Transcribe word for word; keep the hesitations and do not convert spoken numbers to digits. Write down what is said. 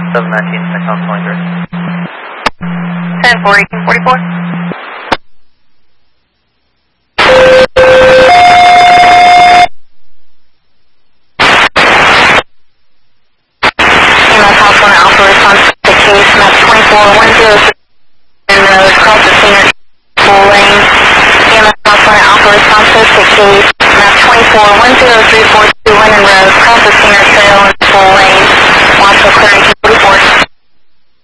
seven nineteen, Texas calling direct. ten four eighteen forty-four. California Alpha response to case map twenty-four one zero three road, cross the singer full lane. E M S California Alpha response to case map twenty-four one zero three four two Lennon Road, cross the singer trail in full lane. Watch for clearing forty-four.